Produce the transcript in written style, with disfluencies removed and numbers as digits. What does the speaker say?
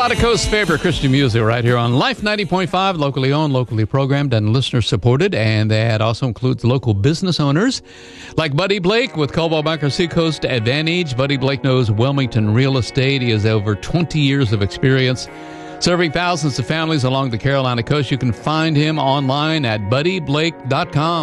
Carolina Coast's favorite Christian music right here on Life 90.5, locally owned, locally programmed, and listener supported. And that also includes local business owners like Buddy Blake with Coldwell Banker Seacoast Advantage. Buddy Blake knows Wilmington real estate. He has over 20 years of experience serving thousands of families along the Carolina Coast. You can find him online at buddyblake.com.